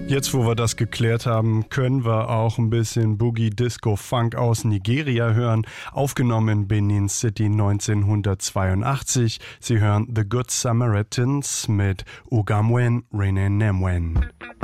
Jetzt, wo wir das geklärt haben, können wir auch ein bisschen Boogie Disco Funk aus Nigeria hören, aufgenommen in Benin City 1982. Sie hören The Good Samaritans mit Ugamwen Rene Nemwen.